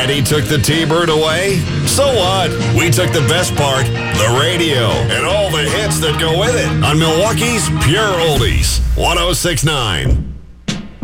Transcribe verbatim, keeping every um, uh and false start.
Eddie took the T-Bird away? So what? We took the best part, the radio, and all the hits that go with it on Milwaukee's Pure Oldies, one oh six point nine.